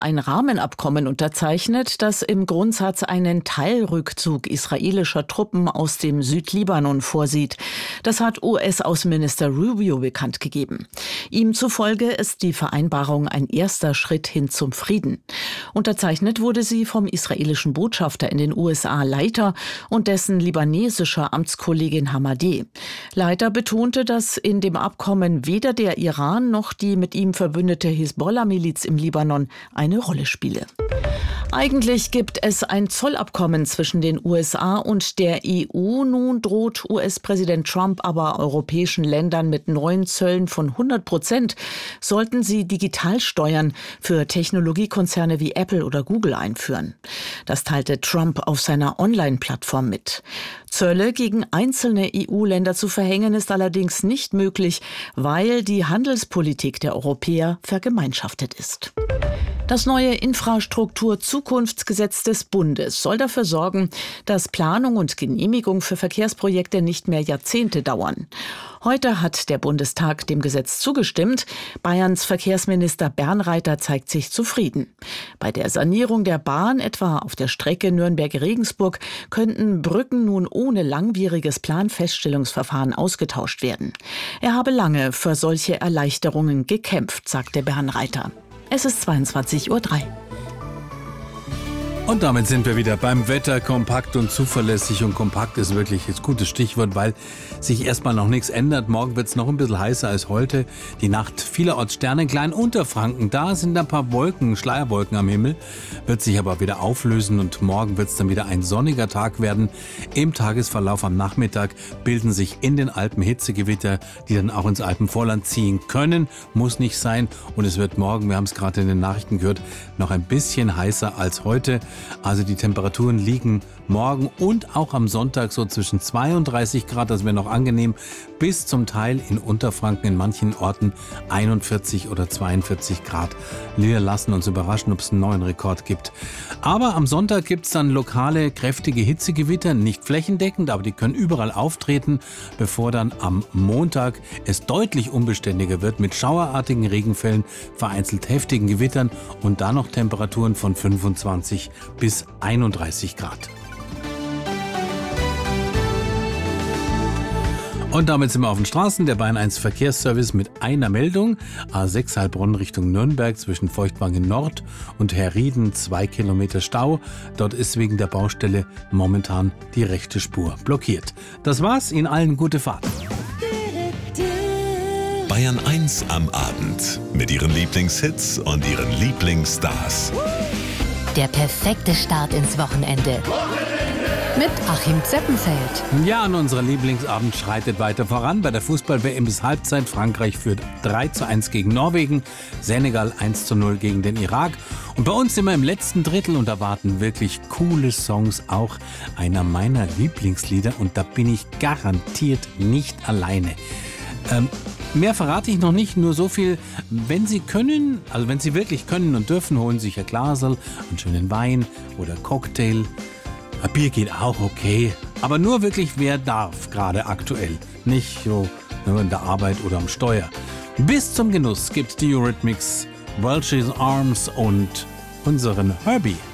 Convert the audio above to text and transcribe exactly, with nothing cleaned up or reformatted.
ein Rahmenabkommen unterzeichnet, das im Grundsatz einen Teilrückzug israelischer Truppen aus dem Südlibanon vorsieht. Das hat U S-Außenminister Rubio bekannt gegeben. Ihm zufolge ist die Vereinbarung ein erster Schritt hin zum Frieden. Unterzeichnet wurde sie vom israelischen Botschafter in den U S A Leiter und dessen libanesischer Amtskollegin Hamadeh. Leiter betonte, dass in dem Abkommen weder der Iran noch die mit ihm verbündete Hisbollah-Miliz im Libanon eine Rolle spiele. Eigentlich gibt es ein Zollabkommen zwischen den U S A und der E U. Nun droht U S-Präsident Trump aber europäischen Ländern mit neuen Zöllen von hundert Prozent, sollten sie Digitalsteuern für Technologiekonzerne wie Apple oder Google einführen. Das teilte Trump auf seiner Online-Plattform mit. Zölle gegen einzelne E U-Länder zu verhängen ist allerdings nicht möglich, weil die Handelspolitik der Europäer vergemeinschaftet ist. Das neue Infrastruktur-Zukunftsgesetz des Bundes soll dafür sorgen, dass Planung und Genehmigung für Verkehrsprojekte nicht mehr Jahrzehnte dauern. Heute hat der Bundestag dem Gesetz zugestimmt. Bayerns Verkehrsminister Bernreiter zeigt sich zufrieden. Bei der Sanierung der Bahn, etwa auf der Strecke Nürnberg-Regensburg, könnten Brücken nun ohne langwieriges Planfeststellungsverfahren ausgetauscht werden. Er habe lange für solche Erleichterungen gekämpft, sagte Bernreiter. Es ist zweiundzwanzig Uhr drei. Und damit sind wir wieder beim Wetter. Kompakt und zuverlässig. Und kompakt ist wirklich ein gutes Stichwort, weil sich erstmal noch nichts ändert. Morgen wird es noch ein bisschen heißer als heute. Die Nacht vielerorts Sternenklein. Unterfranken, da sind ein paar Wolken, Schleierwolken am Himmel. Wird sich aber wieder auflösen und morgen wird es dann wieder ein sonniger Tag werden. Im Tagesverlauf am Nachmittag bilden sich in den Alpen Hitzegewitter, die dann auch ins Alpenvorland ziehen können. Muss nicht sein. Und es wird morgen, wir haben es gerade in den Nachrichten gehört, noch ein bisschen heißer als heute. Also die Temperaturen liegen morgen und auch am Sonntag so zwischen zweiunddreißig Grad, das wäre noch angenehm, bis zum Teil in Unterfranken in manchen Orten einundvierzig oder zweiundvierzig Grad. Wir lassen uns überraschen, ob es einen neuen Rekord gibt. Aber am Sonntag gibt es dann lokale kräftige Hitzegewitter, nicht flächendeckend, aber die können überall auftreten, bevor dann am Montag es deutlich unbeständiger wird mit schauerartigen Regenfällen, vereinzelt heftigen Gewittern und dann noch Temperaturen von fünfundzwanzig bis einunddreißig Grad. Und damit sind wir auf den Straßen. Der Bayern eins Verkehrsservice mit einer Meldung. A sechs Heilbronn Richtung Nürnberg zwischen Feuchtwangen Nord und Herrieden zwei Kilometer Stau. Dort ist wegen der Baustelle momentan die rechte Spur blockiert. Das war's. Ihnen allen gute Fahrt. Bayern eins am Abend mit ihren Lieblingshits und ihren Lieblingsstars. Der perfekte Start ins Wochenende. Mit Achim Zeppenfeld. Ja, und unser Lieblingsabend schreitet weiter voran. Bei der Fußball-W M bis Halbzeit. Frankreich führt drei zu eins gegen Norwegen. Senegal eins zu null gegen den Irak. Und bei uns sind wir im letzten Drittel und erwarten wirklich coole Songs. Auch einer meiner Lieblingslieder. Und da bin ich garantiert nicht alleine. Ähm, mehr verrate ich noch nicht, nur so viel. Wenn Sie können, also wenn Sie wirklich können und dürfen, holen Sie sich ein Glaserl, einen schönen Wein oder Cocktail. Ein Bier geht auch okay, aber nur wirklich, wer darf, gerade aktuell. Nicht so nur in der Arbeit oder am Steuer. Bis zum Genuss gibt die Eurythmics, Welch's Arms und unseren Herbie.